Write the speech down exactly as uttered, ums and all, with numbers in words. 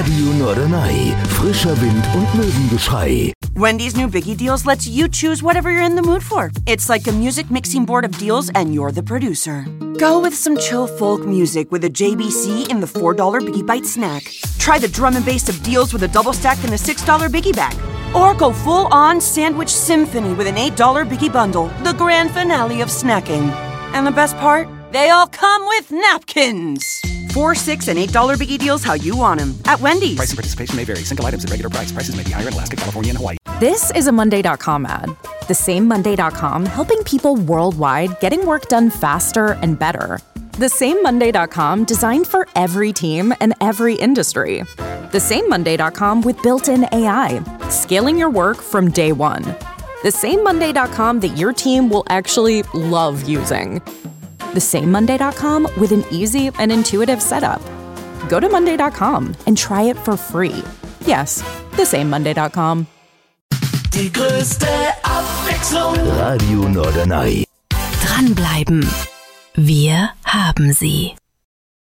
Radio Norderney. Frischer Wind und Möwengeschrei. Wendy's new Biggie Deals lets you choose whatever you're in the mood for. It's like a music mixing board of deals, and you're the producer. Go with some chill folk music with a J B C in the four dollar Biggie Bite snack. Try the drum and bass of deals with a double stack in the six dollar Biggie Bag. Or go full-on sandwich symphony with an eight dollar Biggie Bundle, the grand finale of snacking. And the best part? They all come with napkins. Four, six, and eight dollar Biggie Deals how you want them at Wendy's. Price and participation may vary. Single items at regular price. Prices may be higher in Alaska, California, and Hawaii. This is a Monday dot com ad. The same Monday dot com helping people worldwide getting work done faster and better. The same Monday dot com designed for every team and every industry. The same Monday dot com with built-in A I, scaling your work from day one. The same Monday dot com that your team will actually love using. The same Monday dot com with an easy and intuitive setup. Go to Monday dot com and try it for free. Yes, the same Monday dot com. Die größte Abwechslung. Radio Norderney. Dranbleiben. Wir haben sie.